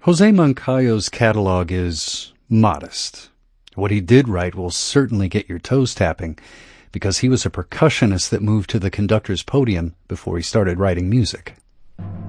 Jose Moncayo's catalog is modest. What he did write will certainly get your toes tapping, because he was a percussionist that moved to the conductor's podium before he started writing music.